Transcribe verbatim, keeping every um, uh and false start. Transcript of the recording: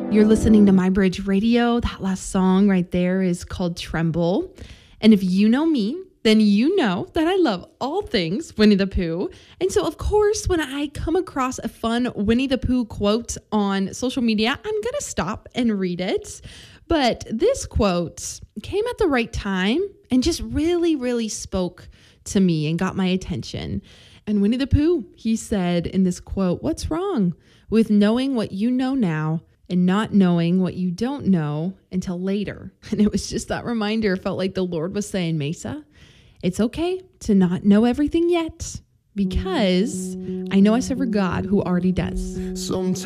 You're listening to My Bridge Radio. That last song right there is called Tremble. And if you know me, then you know that I love all things Winnie the Pooh. And so, of course, when I come across a fun Winnie the Pooh quote on social media, I'm going to stop and read it. But this quote came at the right time and just really, really spoke to me and got my attention. And Winnie the Pooh, he said in this quote, "What's wrong with knowing what you know now and not knowing what you don't know until later?" And it was just that reminder. It felt like the Lord was saying, Mesa, it's okay to not know everything yet, because I know I serve a God who already does. Sometimes